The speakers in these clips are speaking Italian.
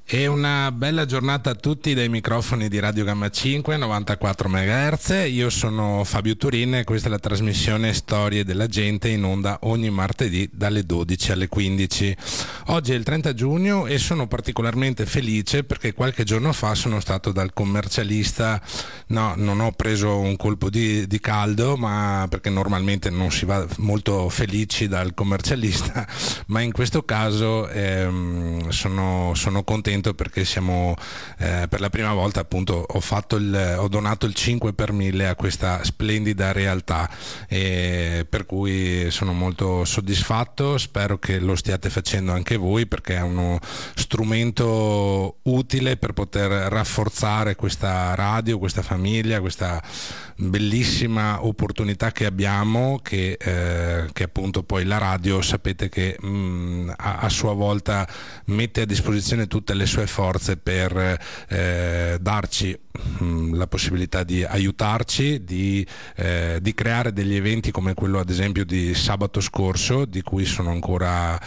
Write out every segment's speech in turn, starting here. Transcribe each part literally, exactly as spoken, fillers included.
E una bella giornata a tutti dai microfoni di Radio Gamma cinque novantaquattro megahertz. Io sono Fabio Turin e questa è la trasmissione Storie della Gente, in onda ogni martedì dalle dodici alle quindici. Oggi è il trenta giugno e sono particolarmente felice perché qualche giorno fa sono stato dal commercialista. No, non ho preso un colpo di, di caldo, ma perché normalmente non si va molto felici dal commercialista, ma in questo caso ehm, sono, sono contento perché siamo eh, per la prima volta, appunto, ho fatto il, ho donato il cinque per mille a questa splendida realtà, e per cui sono molto soddisfatto. Spero che lo stiate facendo anche voi, perché è uno strumento utile per poter rafforzare questa radio, questa famiglia, questa bellissima opportunità che abbiamo, che, eh, che appunto poi la radio, sapete che mh, a, a sua volta mette a disposizione tutte le sue forze per eh, darci mh, la possibilità di aiutarci, di, eh, di creare degli eventi come quello ad esempio di sabato scorso, di cui sono ancora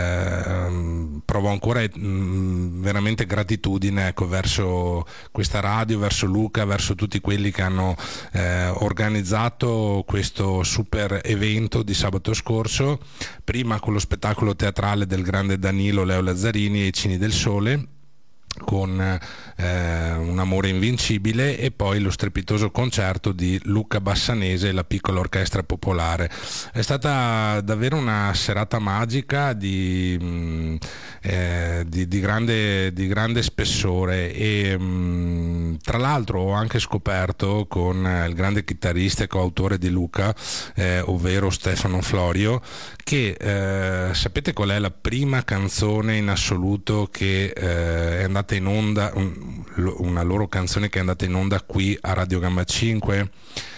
eh, provo ancora mh, veramente gratitudine, ecco, verso questa radio, verso Luca, verso tutti quelli che hanno eh, organizzato questo super evento di sabato scorso, prima con lo spettacolo teatrale del grande Danilo Leo Lazzarini e i Cini del Sole, con eh, Un amore invincibile, e poi lo strepitoso concerto di Luca Bassanese e la piccola orchestra popolare. È stata davvero una serata magica di, mh, eh, di, di, grande, di grande spessore, e mh, tra l'altro ho anche scoperto con il grande chitarrista e coautore di Luca, eh, ovvero Stefano Florio, che eh, sapete qual è la prima canzone in assoluto che eh, è andata in onda, un, una loro canzone che è andata in onda qui a Radio Gamma cinque?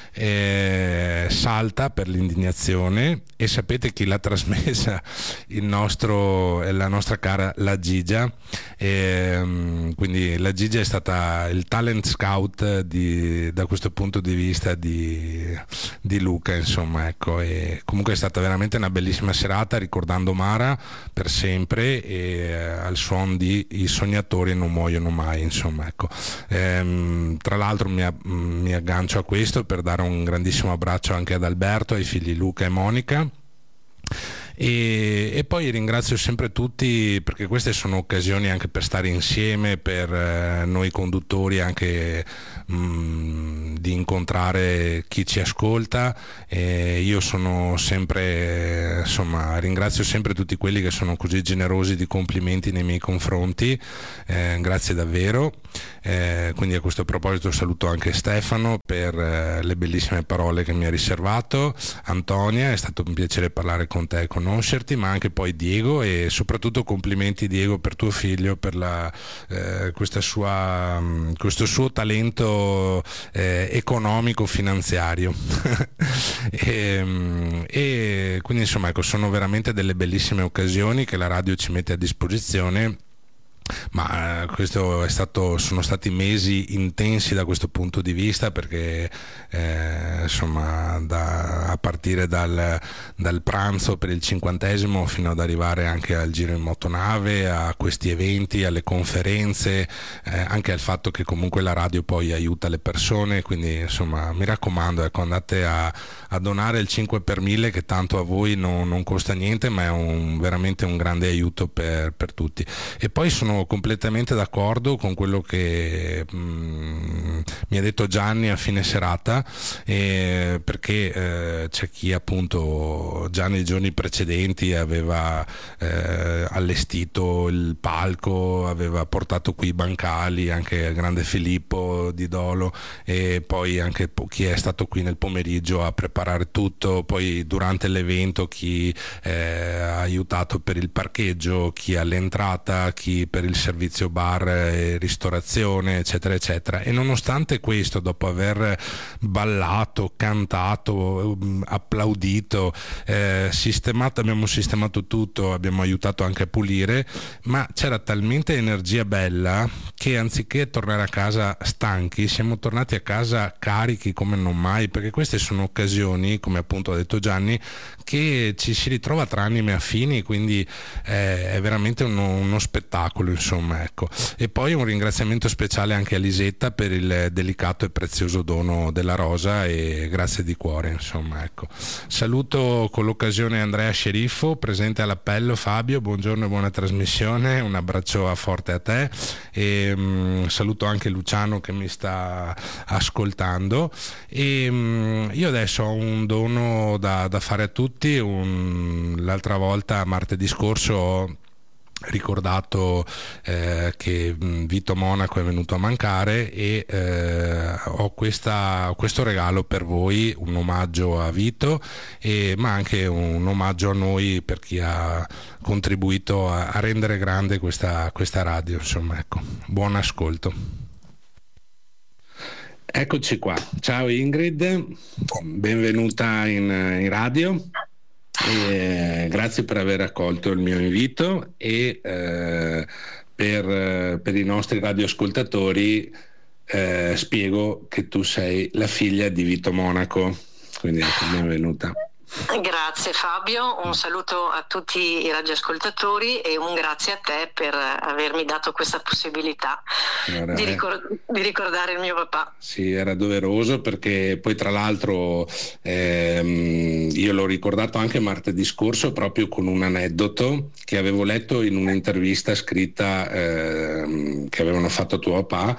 Eh, Salta per l'indignazione. E sapete chi l'ha trasmessa? Il nostro, la nostra cara La Gigia. Eh, quindi La Gigia è stata il talent scout di, da questo punto di vista di, di Luca, insomma, ecco. E comunque è stata veramente una bellissima serata, ricordando Mara per sempre, e eh, al suono di I sognatori non muoiono mai, insomma, ecco. Eh, tra l'altro mi, mi aggancio a questo per dare un grandissimo abbraccio anche ad Alberto, ai figli Luca e Monica. E, e poi ringrazio sempre tutti, perché queste sono occasioni anche per stare insieme, per eh, noi conduttori anche mh, di incontrare chi ci ascolta. E io sono sempre, insomma, ringrazio sempre tutti quelli che sono così generosi di complimenti nei miei confronti, eh, grazie davvero. Eh, quindi a questo proposito saluto anche Stefano per eh, le bellissime parole che mi ha riservato. Antonia, è stato un piacere parlare con te e conoscerti, ma anche poi Diego, e soprattutto complimenti Diego per tuo figlio, per la, eh, questa sua, questo suo talento eh, economico finanziario. e, e quindi insomma, ecco, sono veramente delle bellissime occasioni che la radio ci mette a disposizione. Ma eh, questo è stato, sono stati mesi intensi da questo punto di vista, perché eh, insomma da, a partire dal, dal pranzo per il cinquantesimo fino ad arrivare anche al giro in motonave, a questi eventi, alle conferenze, eh, anche al fatto che comunque la radio poi aiuta le persone. Quindi insomma mi raccomando, ecco, andate a, a donare il cinque per mille, che tanto a voi non, non costa niente, ma è un, veramente un grande aiuto per, per tutti. E poi sono completamente d'accordo con quello che mh, mi ha detto Gianni a fine serata, eh, perché eh, c'è chi appunto già nei giorni precedenti aveva eh, allestito il palco, aveva portato qui i bancali, anche il grande Filippo di Dolo, e poi anche chi è stato qui nel pomeriggio a preparare tutto. Poi durante l'evento chi eh, ha aiutato per il parcheggio, chi all'entrata, chi per il il servizio bar e ristorazione, eccetera eccetera. E nonostante questo, dopo aver ballato, cantato, applaudito, eh, sistemato, abbiamo sistemato tutto, abbiamo aiutato anche a pulire, ma c'era talmente energia bella che anziché tornare a casa stanchi stanchi, siamo tornati a casa carichi come non mai, perché queste sono occasioni, come appunto ha detto Gianni, che ci si ritrova tra anime affini, quindi eh, è veramente uno, uno spettacolo, insomma, ecco. E poi un ringraziamento speciale anche a Lisetta per il delicato e prezioso dono della rosa, e grazie di cuore, insomma, ecco. Saluto con l'occasione Andrea Sceriffo, presente all'appello. Fabio, buongiorno e buona trasmissione, un abbraccio forte a te, e um, saluto anche Luciano che mi sta ascoltando, e um, io adesso ho un dono da, da fare a tutti. Un, l'altra volta, martedì scorso, ho ricordato eh, che Vito Monaco è venuto a mancare, e eh, ho questa, questo regalo per voi, un omaggio a Vito, e, ma anche un omaggio a noi, per chi ha contribuito a, a rendere grande questa, questa radio, insomma, ecco. Buon ascolto. Eccoci qua, ciao Ingrid, benvenuta in, in radio. E grazie per aver accolto il mio invito, e eh, per, per i nostri radioascoltatori eh, spiego che tu sei la figlia di Vito Monaco, quindi ecco, benvenuta. Grazie Fabio, un saluto a tutti i radioascoltatori e un grazie a te per avermi dato questa possibilità allora, di, ricor- eh, di ricordare il mio papà. Sì, era doveroso, perché poi tra l'altro ehm, io l'ho ricordato anche martedì scorso proprio con un aneddoto che avevo letto in un'intervista scritta ehm, che avevano fatto a tuo papà.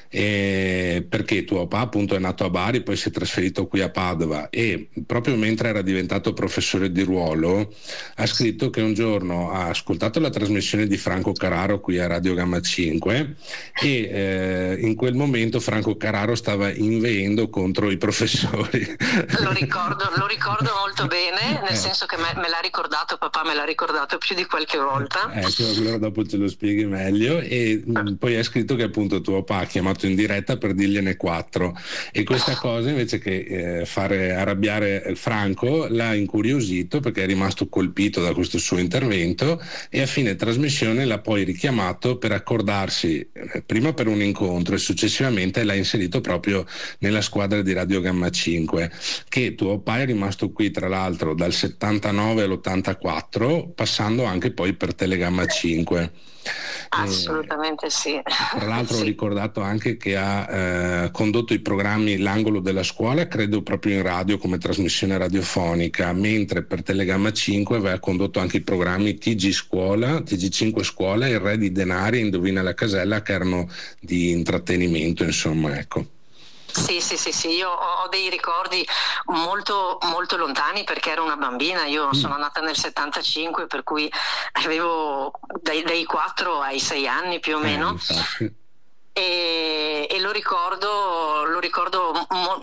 E perché tuo papà appunto è nato a Bari, poi si è trasferito qui a Padova, e proprio mentre era diventato professore di ruolo ha scritto che un giorno ha ascoltato la trasmissione di Franco Carraro qui a Radio Gamma cinque, e eh, in quel momento Franco Carraro stava inveendo contro i professori. Lo ricordo, lo ricordo molto bene, nel eh. senso che me, me l'ha ricordato, papà me l'ha ricordato più di qualche volta. Ecco, allora dopo ce lo spieghi meglio. E mh, poi ha scritto che appunto tuo papà ha chiamato in diretta per dirgliene quattro, e questa cosa, invece che eh, fare arrabbiare Franco, l'ha incuriosito, perché è rimasto colpito da questo suo intervento, e a fine trasmissione l'ha poi richiamato per accordarsi eh, prima per un incontro, e successivamente l'ha inserito proprio nella squadra di Radio Gamma cinque, che tuo papà è rimasto qui tra l'altro dal settantanove all'ottantaquattro, passando anche poi per Telegamma cinque. Assolutamente sì. Tra l'altro sì. Ho ricordato anche che ha eh, condotto i programmi L'angolo della scuola, credo proprio in radio come trasmissione radiofonica, mentre per Telegamma cinque aveva condotto anche i programmi T G Scuola, T G cinque Scuola, Il Re di Denari e Indovina la Casella, che erano di intrattenimento, insomma, ecco. Sì, sì, sì, sì, io ho dei ricordi molto, molto lontani, perché ero una bambina, io mm. sono nata nel settantacinque, per cui avevo dai, dai quattro ai sei anni più o meno. Eh, e, e lo ricordo, lo ricordo mo-